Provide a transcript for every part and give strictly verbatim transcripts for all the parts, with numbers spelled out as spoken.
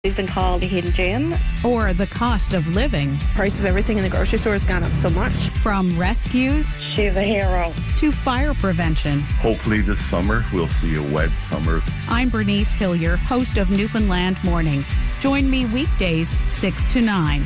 We've been called a hidden gem. Or the cost of living. Price of everything in the grocery store has gone up so much. From rescues. She's a hero. To fire prevention. Hopefully this summer we'll see a wet summer. I'm Bernice Hillier, host of Newfoundland Morning. Join me weekdays six to nine.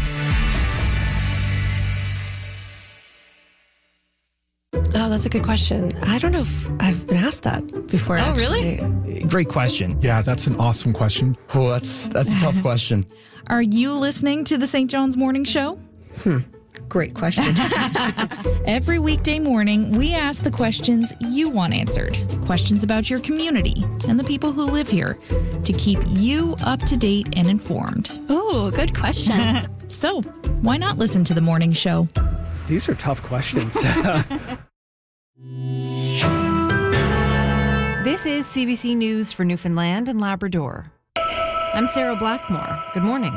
Oh, that's a good question. I don't know if I've been asked that before. Oh, actually. really? Great question. Yeah, that's an awesome question. Oh, that's that's a tough question. Are you listening to the Saint John's Morning Show? Hmm. Great question. Every weekday morning, we ask the questions you want answered. Questions about your community and the people who live here to keep you up to date and informed. Oh, good questions. So, why not listen to the morning show? These are tough questions. This is C B C News for Newfoundland and Labrador. I'm Sarah Blackmore. Good morning.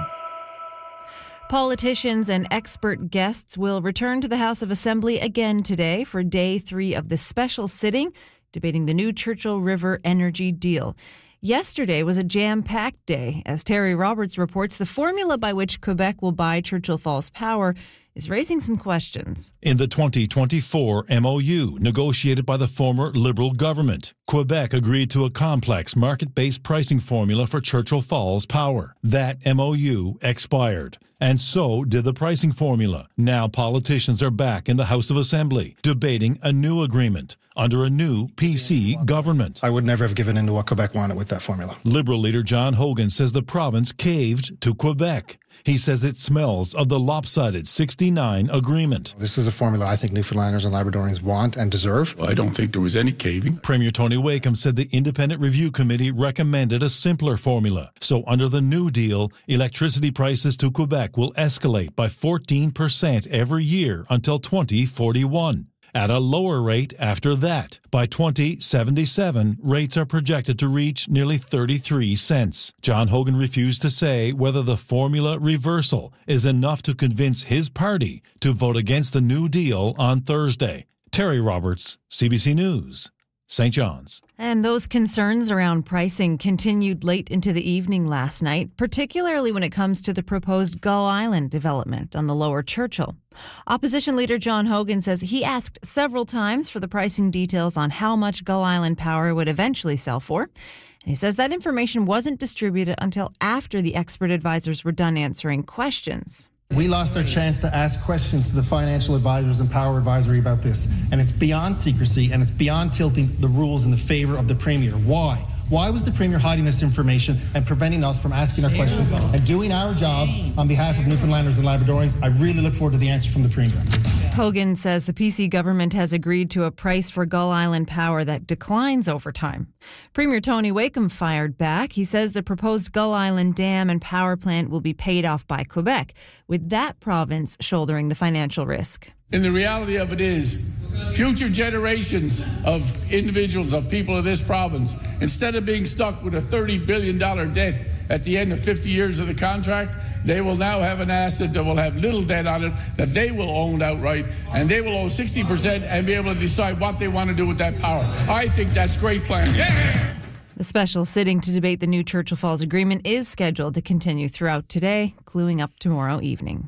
Politicians and expert guests will return to the House of Assembly again today for day three of the special sitting debating the new Churchill River energy deal. Yesterday was a jam-packed day. As Terry Roberts reports, the formula by which Quebec will buy Churchill Falls Power is raising some questions. In the twenty twenty-four M O U negotiated by the former Liberal government, Quebec agreed to a complex market-based pricing formula for Churchill Falls Power. That M O U expired, and so did the pricing formula. Now politicians are back in the House of Assembly debating a new agreement under a new P C government. I would never have given in to what Quebec wanted with that formula. Liberal leader John Hogan says the province caved to Quebec. He says it smells of the lopsided sixty-nine agreement. This is a formula I think Newfoundlanders and Labradorians want and deserve. Well, I don't think there was any caving. Premier Tony Wakeham said the Independent Review Committee recommended a simpler formula. So under the new deal, electricity prices to Quebec will escalate by fourteen percent every year until twenty forty-one. At a lower rate after that. By twenty seventy-seven, rates are projected to reach nearly thirty-three cents. John Hogan refused to say whether the formula reversal is enough to convince his party to vote against the new deal on Thursday. Terry Roberts, C B C News, Saint John's. And those concerns around pricing continued late into the evening last night, particularly when it comes to the proposed Gull Island development on the Lower Churchill. Opposition leader John Hogan says he asked several times for the pricing details on how much Gull Island Power would eventually sell for. And he says that information wasn't distributed until after the expert advisors were done answering questions. We lost our chance to ask questions to the financial advisors and power advisory about this. And it's beyond secrecy, and it's beyond tilting the rules in the favor of the Premier. Why? Why was the Premier hiding this information and preventing us from asking our questions and doing our jobs on behalf of Newfoundlanders and Labradorians? I really look forward to the answer from the Premier. Hogan says the P C government has agreed to a price for Gull Island Power that declines over time. Premier Tony Wakeham fired back. He says the proposed Gull Island Dam and power plant will be paid off by Quebec, with that province shouldering the financial risk. And the reality of it is, future generations of individuals, of people of this province, instead of being stuck with a thirty billion dollars debt at the end of fifty years of the contract, they will now have an asset that will have little debt on it that they will own outright, and they will own sixty percent and be able to decide what they want to do with that power. I think that's great planning. Yeah. The special sitting to debate the new Churchill Falls agreement is scheduled to continue throughout today, cluing up tomorrow evening.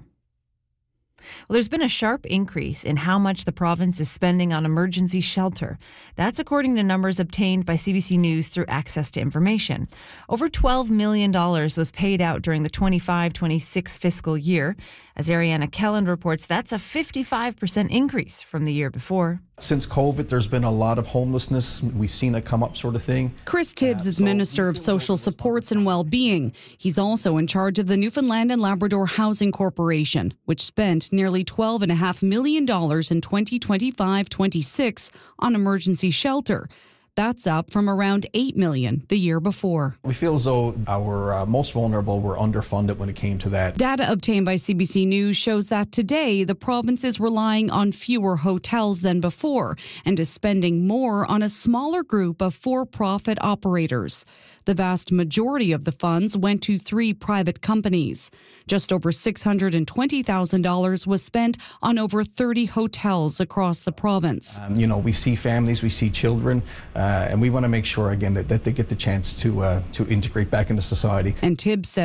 Well, there's been a sharp increase in how much the province is spending on emergency shelter. That's according to numbers obtained by C B C News through Access to Information. Over twelve million dollars was paid out during the twenty-five twenty-six fiscal year. As Ariana Kellen reports, that's a fifty-five percent increase from the year before. Since COVID, there's been a lot of homelessness. We've seen it come up, sort of thing. Chris Tibbs is Minister of Social Supports and Wellbeing. He's also in charge of the Newfoundland and Labrador Housing Corporation, which spent nearly twelve point five million dollars in twenty twenty-five twenty-six on emergency shelter. That's up from around eight million dollars the year before. We feel as though our uh, most vulnerable were underfunded when it came to that. Data obtained by C B C News shows that today the province is relying on fewer hotels than before and is spending more on a smaller group of for-profit operators. The vast majority of the funds went to three private companies. Just over six hundred twenty thousand dollars was spent on over thirty hotels across the province. Um, you know, we see families, we see children. Uh, Uh, and we want to make sure, again, that, that they get the chance to uh, to integrate back into society. And Tibbs says